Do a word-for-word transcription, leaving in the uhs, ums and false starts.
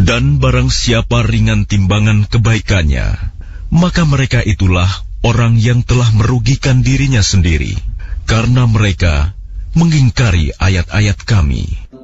Dan barang siapa ringan timbangan kebaikannya, maka mereka itulah orang yang telah merugikan dirinya sendiri, karena mereka mengingkari ayat-ayat Kami.